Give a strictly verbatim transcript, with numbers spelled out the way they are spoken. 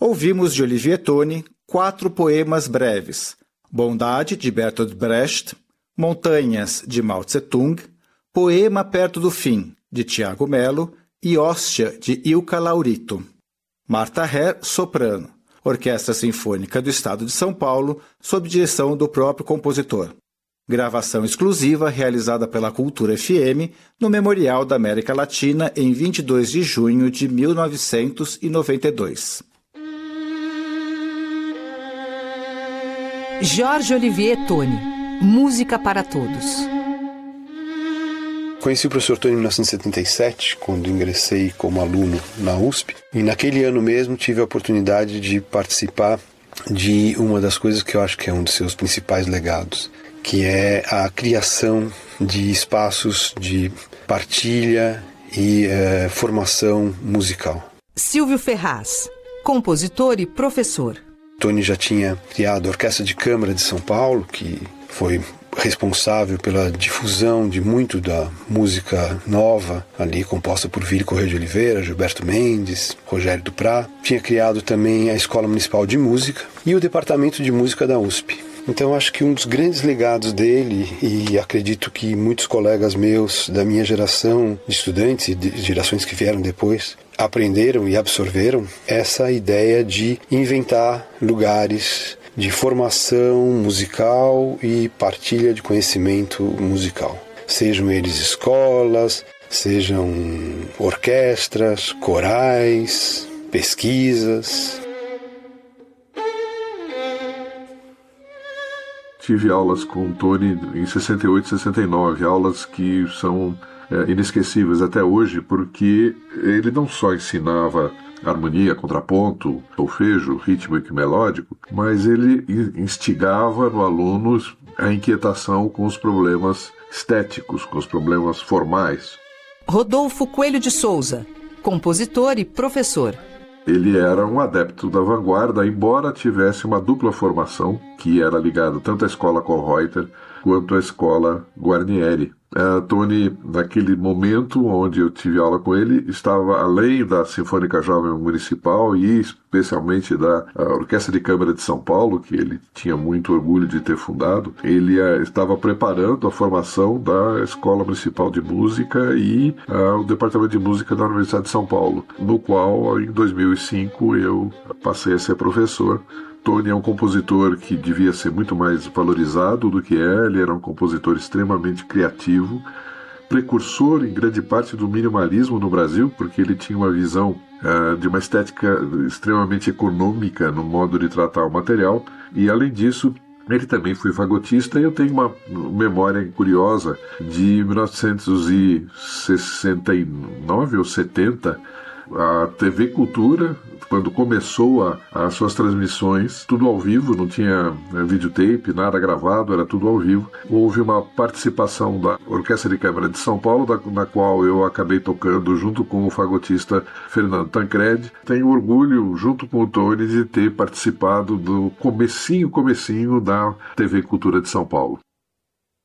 Ouvimos de Olivier Toni quatro poemas breves: Bondade, de Bertolt Brecht, Montanhas, de Mao Tse-tung, Poema Perto do Fim, de Tiago Melo, e Hóstia, de Ilka Laurito. Marta Herr, soprano. Orquestra Sinfônica do Estado de São Paulo, sob direção do próprio compositor. Gravação exclusiva realizada pela Cultura F M no Memorial da América Latina em vinte e dois de junho de mil novecentos e noventa e dois. Jorge Olivier Toni, Música para Todos. Conheci o professor Toni em mil novecentos e setenta e sete, quando ingressei como aluno na U S P. E naquele ano mesmo tive a oportunidade de participar de uma das coisas que eu acho que é um dos seus principais legados, que é a criação de espaços de partilha e eh, formação musical. Silvio Ferraz, compositor e professor. Toni já tinha criado a Orquestra de Câmara de São Paulo, que foi responsável pela difusão de muito da música nova, ali composta por Vílio Correia de Oliveira, Gilberto Mendes, Rogério Duprat. Tinha criado também a Escola Municipal de Música e o Departamento de Música da U S P. Então acho que um dos grandes legados dele, e acredito que muitos colegas meus da minha geração de estudantes e de gerações que vieram depois, aprenderam e absorveram essa ideia de inventar lugares de formação musical e partilha de conhecimento musical. Sejam eles escolas, sejam orquestras, corais, pesquisas. Tive aulas com o Toni em sessenta e oito, sessenta e nove, aulas que são é, inesquecíveis até hoje, porque ele não só ensinava harmonia, contraponto, solfejo, rítmico e melódico, mas ele instigava no aluno a inquietação com os problemas estéticos, com os problemas formais. Rodolfo Coelho de Souza, compositor e professor. Ele era um adepto da vanguarda, embora tivesse uma dupla formação, que era ligada tanto à escola Kohlreuter quanto à escola Guarnieri. Uh, Toni, naquele momento onde eu tive aula com ele, estava além da Sinfônica Jovem Municipal e especialmente da Orquestra de Câmara de São Paulo, que ele tinha muito orgulho de ter fundado. Ele uh, estava preparando a formação da Escola Municipal de Música e uh, o Departamento de Música da Universidade de São Paulo, no qual, em dois mil e cinco, eu passei a ser professor. Toni é um compositor que devia ser muito mais valorizado do que é. Ele era um compositor extremamente criativo, precursor em grande parte do minimalismo no Brasil, porque ele tinha uma visão uh, de uma estética extremamente econômica no modo de tratar o material, e além disso ele também foi fagotista. E eu tenho uma memória curiosa de mil novecentos e sessenta e nove ou setenta, a T V Cultura, quando começou a, as suas transmissões, tudo ao vivo, não tinha né, videotape, nada gravado, era tudo ao vivo. Houve uma participação da Orquestra de Câmara de São Paulo, da, na qual eu acabei tocando junto com o fagotista Fernando Tancredi. Tenho orgulho, junto com o Toni, de ter participado do comecinho, comecinho da T V Cultura de São Paulo.